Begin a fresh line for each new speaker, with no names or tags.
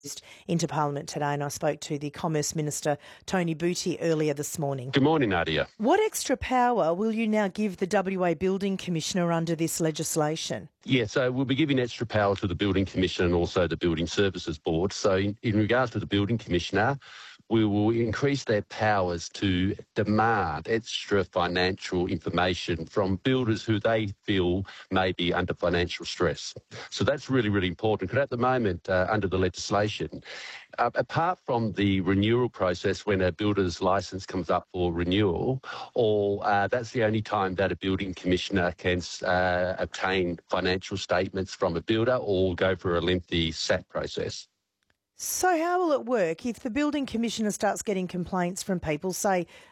into Parliament today, and I spoke to the Commerce Minister, Tony Butty, earlier this morning.
Good morning, Nadia.
What extra power will you now give the WA Building Commissioner under this legislation?
Yeah, so we'll be giving extra power to the Building Commissioner and also the Building Services Board. So in regards to the Building Commissioner, we will increase their powers to demand extra financial information from builders who they feel may be under financial stress. So that's really, really important, because at the moment, under the legislation, apart from the renewal process when a builder's licence comes up for renewal, or that's the only time that a building commissioner can obtain financial statements from a builder or go for a lengthy SAT process.
So how will it work if the Building Commissioner starts getting complaints from people, say